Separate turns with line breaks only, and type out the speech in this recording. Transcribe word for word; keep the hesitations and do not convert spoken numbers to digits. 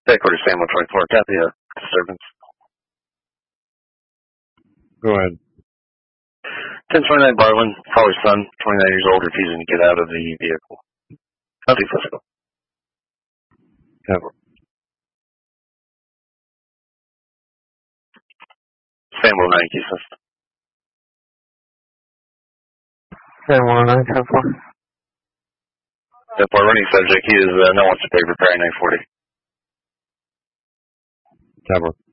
Headquarters Sam one twenty-four, got the uh, disturbance.
Go ahead.
ten twenty-nine Barwin, caller's son, twenty-nine years old, refusing to get out of the vehicle. Nothing physical.
Cover.
Sam one nine, Q S.
Sam one nine, ten four.
Yep, our running subject, he is uh, no wants to pay repair nine forty.
Cover.